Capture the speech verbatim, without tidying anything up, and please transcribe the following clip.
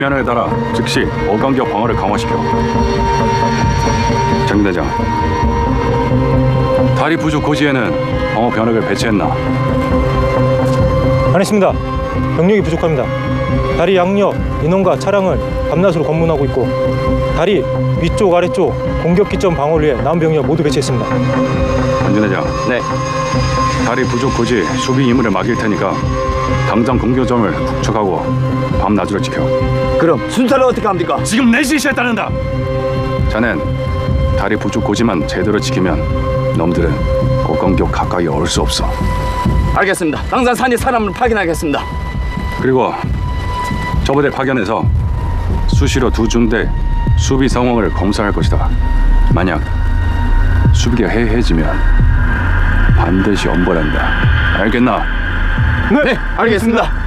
면허에 따라 즉시 어간격 방어를 강화시켜. 장 대장, 다리 부족 고지에는 방어 변형을 배치했나? 안 했습니다. 병력이 부족합니다. 다리 양옆 인원과 차량을 밤낮으로 검문하고 있고 다리 위쪽 아래쪽 공격 기점 방어를 위해 남은 병력 모두 배치했습니다. 안전 대장, 네. 다리 부족 고지 수비 임무를 맡길 테니까 당장 공격점을 국축하고 밤낮으로 지켜. 그럼 순서를 어떻게 합니까? 지금 내 지시에 따른다. 자넨 다리 부족 고지만 제대로 지키면 놈들은 어간격 가까이 올 수 없어. 알겠습니다. 당장 산이 사람을 파견하겠습니다. 그리고 저부대 파견해서 수시로 두 중대 수비 상황을 검사할 것이다. 만약 수비가 해해지면 반드시 엄벌한다. 알겠나? 네, 알겠습니다.